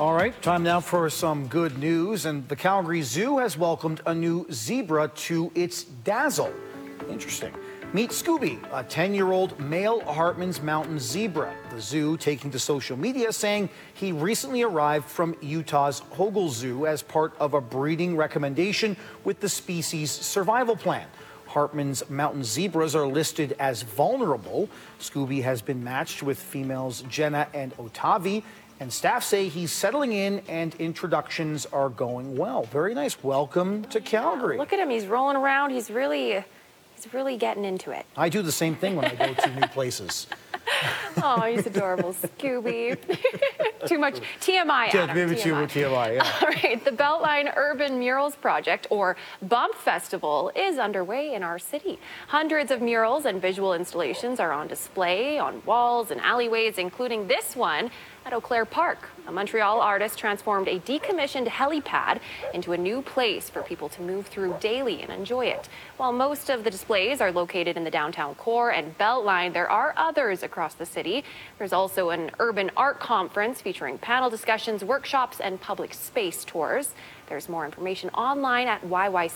All right, time now for some good news. And the Calgary Zoo has welcomed a new zebra to its Dazzle. Interesting. Meet Scooby, a 10-year-old male Hartman's Mountain zebra. The zoo taking to social media saying he recently arrived from Utah's Hogle Zoo as part of a breeding recommendation with the species survival plan. Hartman's mountain zebras are listed as vulnerable. Scooby has been matched with females Jenna and Otavi, and staff say he's settling in and introductions are going well. Very nice. Welcome to Calgary. Look at him. He's rolling around. He's really getting into it. I do the same thing when I go to new places. Oh, he's adorable, Scooby. Too much TMI, Adam. Yeah, maybe too much TMI, yeah. All right, the Beltline Urban Murals Project, or BUMP Festival, is underway in our city. Hundreds of murals and visual installations are on display on walls and alleyways, including this one at Eau Claire Park. A Montreal artist transformed a decommissioned helipad into a new place for people to move through daily and enjoy it. While most of the displays are located in the downtown core and Beltline, there are others across the city. There's also an urban art conference featuring panel discussions, workshops, and public space tours. There's more information online at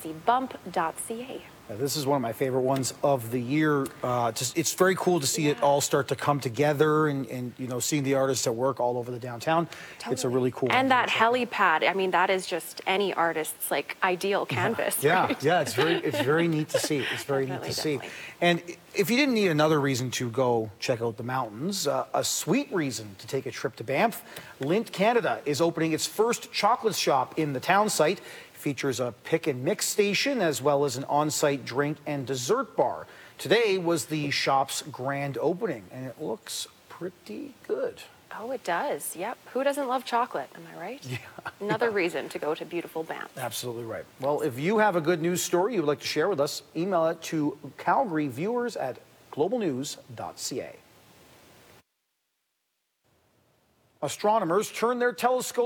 yycbump.ca. This is one of my favorite ones of the year. It's very cool to see it all start to come together and you know, seeing the artists at work all over the downtown. Totally. It's a really cool And that helipad, I mean, that is just any artist's like ideal canvas. Yeah, right? yeah, it's very neat to see. It's very neat to see. And if you didn't need another reason to go check out the mountains, a sweet reason to take a trip to Banff, Lindt Canada is opening its first chocolate shop in the town site. Features a pick and mix station as well as an on-site drink and dessert bar. Today was the shop's grand opening, and it looks pretty good. Oh, it does. Yep. Who doesn't love chocolate? Am I right? Yeah. Another reason to go to beautiful Banff. Absolutely right. Well, if you have a good news story you would like to share with us, email it to calgaryviewers@globalnews.ca. Astronomers turn their telescopes